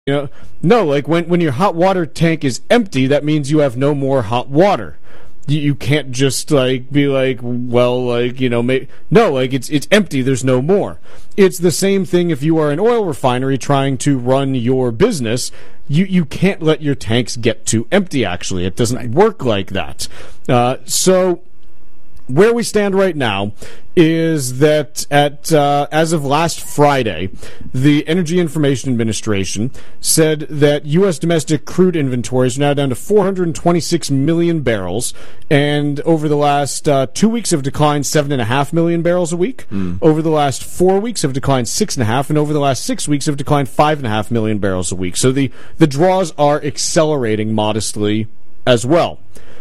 No, like when your hot water tank is empty, that means you have no more hot water. You can't just be like, well, no, like it's empty. There's no more. It's the same thing if you are an oil refinery trying to run your business. You can't let your tanks get too empty. Actually, it doesn't work like that. So where we stand right now is that as of last Friday, the Energy Information Administration said that U.S. domestic crude inventories are now down to 426 million barrels, and over the last 2 weeks have declined 7.5 million barrels a week. Over the last 4 weeks have declined 6.5, and over the last 6 weeks have declined 5.5 million barrels a week. So the draws are accelerating modestly as well.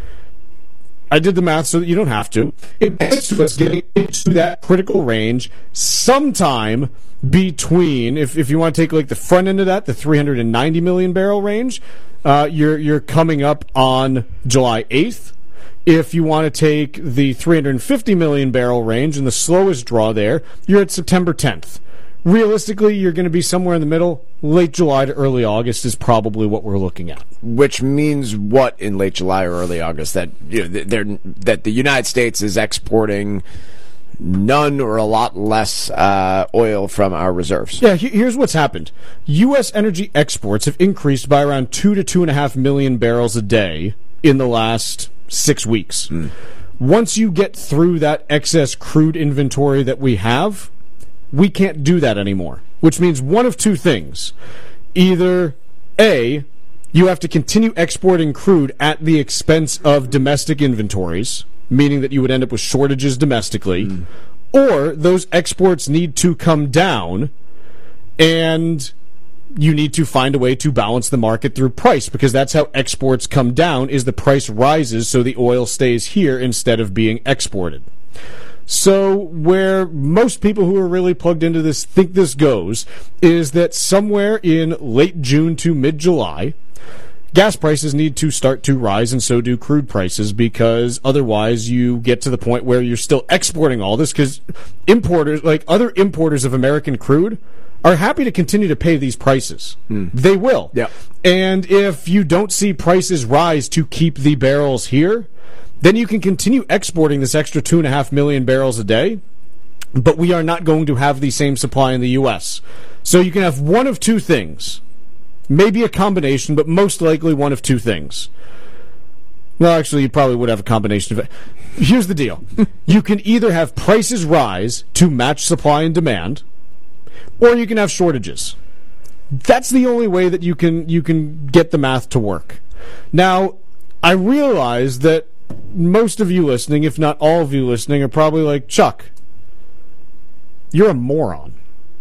I did the math so that you don't have to. It gets to us getting into that critical range sometime between, if you want to take like the front end of that, the 390 million barrel range, you're coming up on July 8th. If you want to take the 350 million barrel range and the slowest draw there, you're at September 10th. Realistically, you're going to be somewhere in the middle. Late July to early August is probably what we're looking at. Which means what in late July or early August? That that the United States is exporting none or a lot less oil from our reserves. Yeah, here's what's happened. U.S. energy exports have increased by around 2 to 2.5 million barrels a day in the last 6 weeks. Once you get through that excess crude inventory that we have, we can't do that anymore, which means one of two things. Either, A, you have to continue exporting crude at the expense of domestic inventories, meaning that you would end up with shortages domestically, or those exports need to come down, and you need to find a way to balance the market through price, because that's how exports come down, is the price rises so the oil stays here instead of being exported. So where most people who are really plugged into this think this goes is that somewhere in late June to mid-July, gas prices need to start to rise, and so do crude prices, because otherwise you get to the point where you're still exporting all this, because importers, like other importers of American crude, are happy to continue to pay these prices. They will. Yeah. And if you don't see prices rise to keep the barrels here, then you can continue exporting this extra 2.5 million barrels a day, but we are not going to have the same supply in the U.S. So you can have one of two things. Maybe a combination, but most likely one of two things. Well, actually, you probably would have a combination of it. Here's the deal. You can either have prices rise to match supply and demand, or you can have shortages. That's the only way that you can get the math to work. Now, I realize that most of you listening, if not all of you listening, are probably like, Chuck, you're a moron.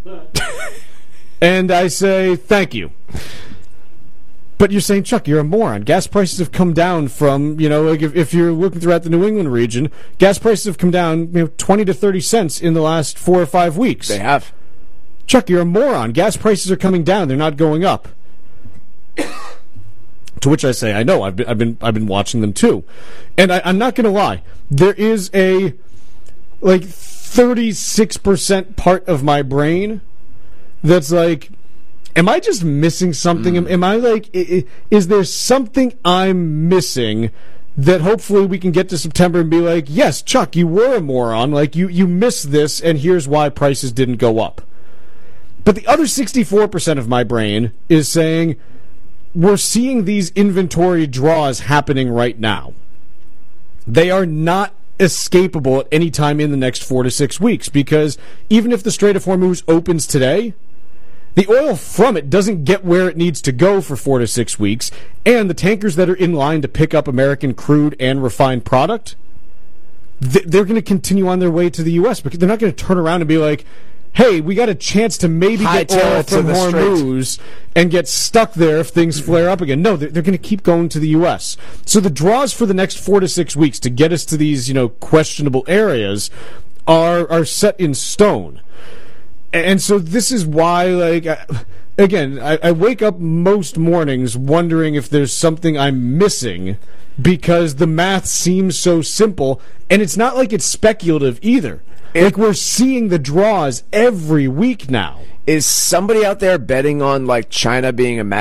And I say, thank you. But you're saying, Chuck, you're a moron. Gas prices have come down from, like if you're looking throughout the New England region, gas prices have come down 20 to 30 cents in the last 4 or 5 weeks. They have. Chuck, you're a moron. Gas prices are coming down. They're not going up. To which I say, I know. I've been watching them too, and I'm not going to lie. There is a 36% part of my brain that's like, am I just missing something? Am I like, is there something I'm missing that hopefully we can get to September and be like, yes, Chuck, you were a moron. Like you missed this, and here's why prices didn't go up. But the other 64% of my brain is saying, we're seeing these inventory draws happening right now. They are not escapable at any time in the next 4 to 6 weeks, because even if the Strait of Hormuz opens today, the oil from it doesn't get where it needs to go for 4 to 6 weeks, and the tankers that are in line to pick up American crude and refined product, they're going to continue on their way to the U.S. because they're not going to turn around and be like, hey, we got a chance to maybe get oil from Hormuz and get stuck there if things flare up again. No, they're going to keep going to the U.S. So the draws for the next 4 to 6 weeks to get us to these, questionable areas are set in stone. And so this is why, I wake up most mornings wondering if there's something I'm missing, because the math seems so simple, and it's not like it's speculative either. We're seeing the draws every week now. is somebody out there betting on like China being a